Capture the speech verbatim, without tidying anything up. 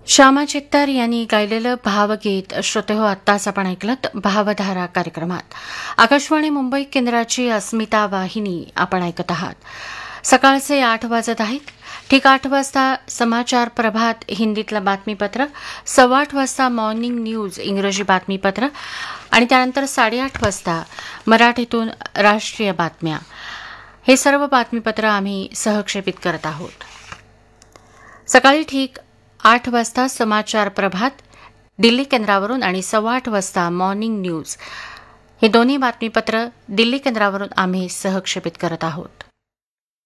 श्यामा चित्तार यांनी गायलेलं भावगीत श्रोते हो आत्ताच आपण ऐकलत भावधारा कार्यक्रमात. आकाशवाणी मुंबई केंद्राची अस्मिता वाहिनी आपण ऐकत आहात. सकाळचे आठ वाजत आहेत. ठीक आठ वाजता समाचार प्रभात हिंदीतलं बातमीपत्र, सव्वा आठ वाजता मॉर्निंग न्यूज इंग्रजी बातमीपत्र आणि त्यानंतर साडेआठ वाजता मराठीतून राष्ट्रीय बातम्या. हे सर्व बातमीपत्र आम्ही सहक्षेपित करत आहोत. सकाळी ठीक आठ वाजता समाचार प्रभात दिल्ली केंद्रावरून आणि सव्वा आठ वाजता मॉर्निंग न्यूज हे दोन्ही बातमीपत्र दिल्ली केंद्रावरून आम्ही सहक्षेपित करत आहोत.